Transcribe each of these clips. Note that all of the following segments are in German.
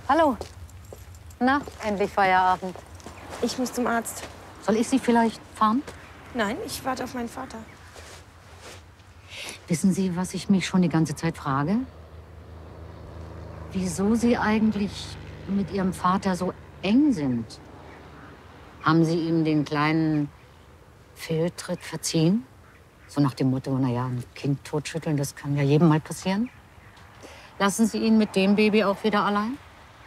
Hallo. Na, endlich Feierabend. Ich muss zum Arzt. Soll ich Sie vielleicht fahren? Nein, ich warte auf meinen Vater. Wissen Sie, was ich mich schon die ganze Zeit frage? Wieso Sie eigentlich mit Ihrem Vater so eng sind? Haben Sie ihm den kleinen Fehltritt verziehen? So nach dem Motto, naja, ein Kind totschütteln, das kann ja jedem mal passieren. Lassen Sie ihn mit dem Baby auch wieder allein?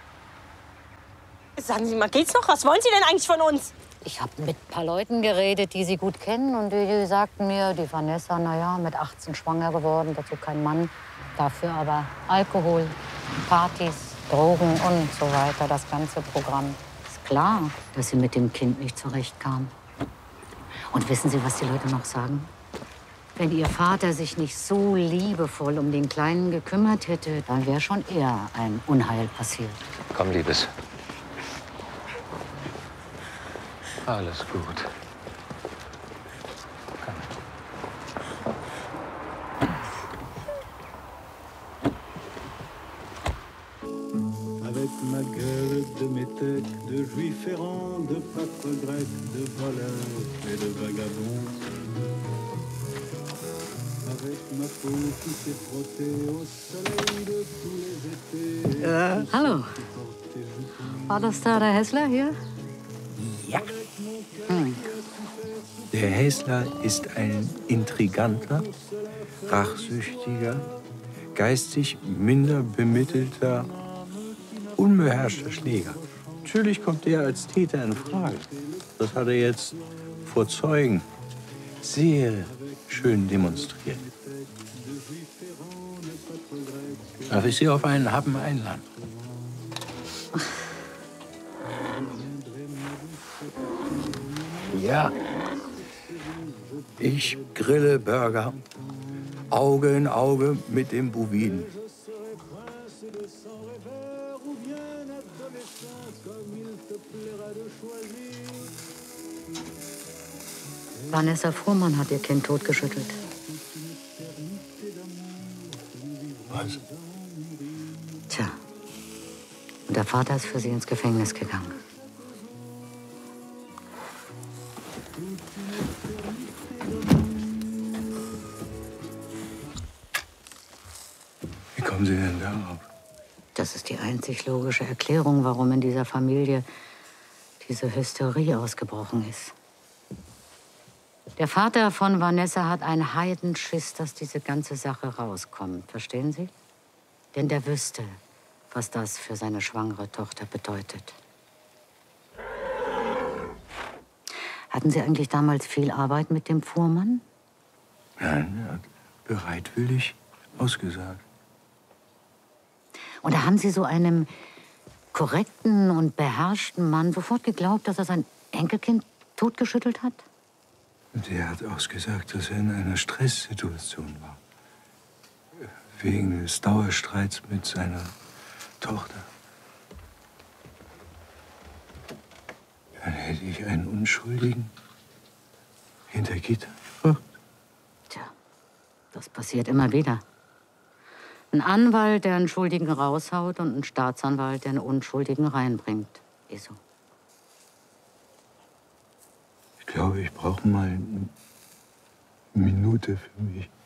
Sagen Sie mal, geht's noch? Was wollen Sie denn eigentlich von uns? Ich habe mit ein paar Leuten geredet, die Sie gut kennen. Und die sagten mir, die Vanessa, naja, mit 18 schwanger geworden, dazu kein Mann. Dafür aber Alkohol, Partys, Drogen und so weiter, das ganze Programm. Ist klar, dass sie mit dem Kind nicht zurechtkam. Und wissen Sie, was die Leute noch sagen? Wenn Ihr Vater sich nicht so liebevoll um den Kleinen gekümmert hätte, dann wäre schon eher ein Unheil passiert. Komm, Liebes. Alles gut. Komm. Avec ma gueule de métèque, de juif errant, de pâtre grec, de voleur et de vagabond. Avec ma peau qui s'est frottée au soleil de tous les étés. Ja. Hallo. War das da der Hässler hier? Ja. Der Häsler ist ein intriganter, rachsüchtiger, geistig minder bemittelter, unbeherrschter Schläger. Natürlich kommt er als Täter in Frage. Das hat er jetzt vor Zeugen sehr schön demonstriert. Darf ich Sie auf einen Happen einladen? Ja. Ich grille Burger, Auge in Auge mit dem Boviden. Vanessa Fuhrmann hat ihr Kind totgeschüttelt. Was? Tja. Und der Vater ist für sie ins Gefängnis gegangen. Wie kommen Sie denn darauf? Das ist die einzig logische Erklärung, warum in dieser Familie diese Hysterie ausgebrochen ist. Der Vater von Vanessa hat einen Heidenschiss, dass diese ganze Sache rauskommt. Verstehen Sie? Denn der wüsste, was das für seine schwangere Tochter bedeutet. Hatten Sie eigentlich damals viel Arbeit mit dem Fuhrmann? Nein, er hat bereitwillig ausgesagt. Und da haben Sie so einem korrekten und beherrschten Mann sofort geglaubt, dass er sein Enkelkind totgeschüttelt hat? Und er hat ausgesagt, dass er in einer Stresssituation war. Wegen des Dauerstreits mit seiner Tochter. Dann hätte ich einen Unschuldigen hinter Gitter gebracht. Tja, das passiert immer wieder. Ein Anwalt, der einen Schuldigen raushaut, und ein Staatsanwalt, der einen Unschuldigen reinbringt. Wieso? Ich glaube, ich brauche mal eine Minute für mich.